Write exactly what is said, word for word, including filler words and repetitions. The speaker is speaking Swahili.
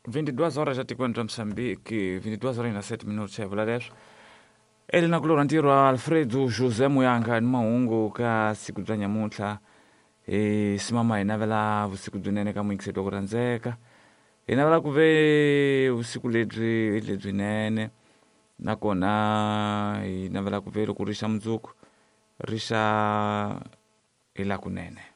vinte e duas horas já te conto Moçambique, vinte e duas horas e sete minutos é verdade. Ele na kulorantiro Alfredo José Muyanga ni maungu ka siku za nyamutla e simama inavela usiku dunene kama ikiseto kuranzeka inavela kuve usiku ledri ledri nene nakona inavela kuve kurisha mzuku risha ila kunene